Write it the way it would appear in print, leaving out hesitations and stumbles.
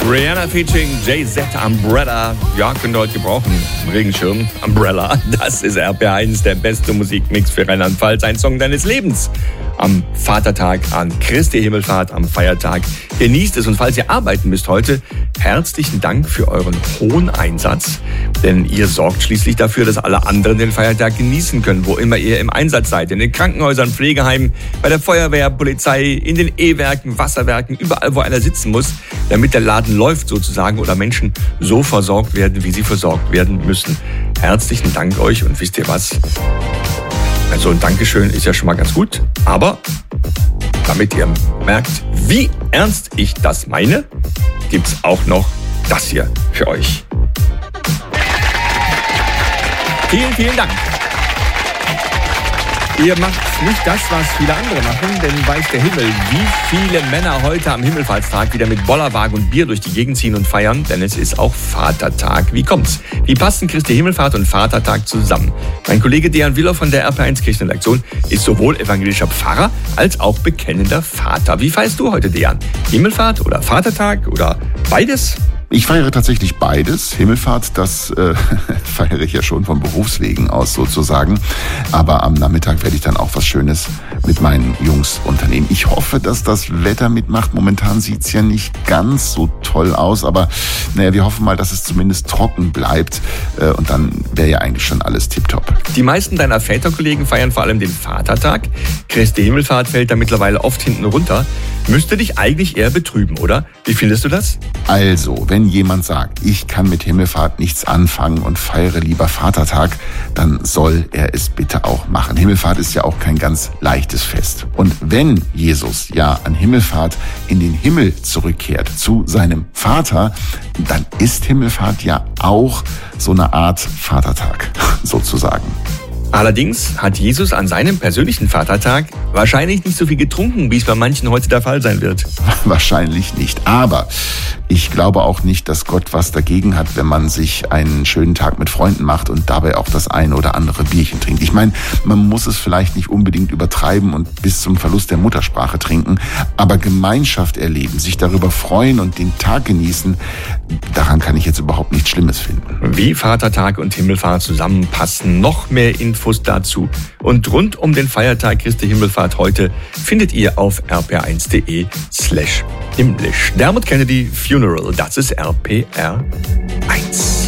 Rihanna featuring Jay-Z, Umbrella. Ja, könnt ihr heute gebrauchen. Regenschirm, Umbrella. Das ist RPR1, der beste Musikmix für Rheinland-Pfalz. Ein Song deines Lebens. Am Vatertag, an Christi Himmelfahrt, am Feiertag. Genießt es und falls ihr arbeiten müsst heute, herzlichen Dank für euren hohen Einsatz. Denn ihr sorgt schließlich dafür, dass alle anderen den Feiertag genießen können, wo immer ihr im Einsatz seid. In den Krankenhäusern, Pflegeheimen, bei der Feuerwehr, Polizei, in den E-Werken, Wasserwerken, überall, wo einer sitzen muss, damit der Laden läuft sozusagen oder Menschen so versorgt werden, wie sie versorgt werden müssen. Herzlichen Dank euch und wisst ihr was? Also ein Dankeschön ist ja schon mal ganz gut, aber damit ihr merkt, wie ernst ich das meine, gibt's auch noch das hier für euch. Vielen, vielen Dank. Ihr macht nicht das, was viele andere machen, denn weiß der Himmel, wie viele Männer heute am Himmelfahrtstag wieder mit Bollerwagen und Bier durch die Gegend ziehen und feiern, denn es ist auch Vatertag. Wie kommt's? Wie passen Christi Himmelfahrt und Vatertag zusammen? Mein Kollege Dejan Willer von der RPR1 Kirchenredaktion ist sowohl evangelischer Pfarrer als auch bekennender Vater. Wie feierst du heute, Dejan? Himmelfahrt oder Vatertag oder beides? Ich feiere tatsächlich beides. Himmelfahrt, das feiere ich ja schon von Berufswegen aus sozusagen. Aber am Nachmittag werde ich dann auch was Schönes mit meinen Jungs unternehmen. Ich hoffe, dass das Wetter mitmacht. Momentan sieht's ja nicht ganz so toll aus. Aber naja, wir hoffen mal, dass es zumindest trocken bleibt. Und dann wäre ja eigentlich schon alles tipptopp. Die meisten deiner Väterkollegen feiern vor allem den Vatertag. Christi Himmelfahrt fällt da mittlerweile oft hinten runter. Müsste dich eigentlich eher betrüben, oder? Wie findest du das? Also, wenn jemand sagt, ich kann mit Himmelfahrt nichts anfangen und feiere lieber Vatertag, dann soll er es bitte auch machen. Himmelfahrt ist ja auch kein ganz leichtes Fest. Und wenn Jesus ja an Himmelfahrt in den Himmel zurückkehrt, zu seinem Vater, dann ist Himmelfahrt ja auch so eine Art Vatertag, sozusagen. Allerdings hat Jesus an seinem persönlichen Vatertag wahrscheinlich nicht so viel getrunken, wie es bei manchen heute der Fall sein wird. Wahrscheinlich nicht. Aber ich glaube auch nicht, dass Gott was dagegen hat, wenn man sich einen schönen Tag mit Freunden macht und dabei auch das ein oder andere Bierchen trinkt. Ich meine, man muss es vielleicht nicht unbedingt übertreiben und bis zum Verlust der Muttersprache trinken, aber Gemeinschaft erleben, sich darüber freuen und den Tag genießen, daran kann ich jetzt überhaupt nichts Schlimmes finden. Wie Vatertag und Himmelfahrt zusammenpassen, noch mehr Infos dazu. Und rund um den Feiertag Christi Himmelfahrt heute findet ihr auf rpr1.de/himmlisch. Dermot Kennedy Funeral, das ist RPR1.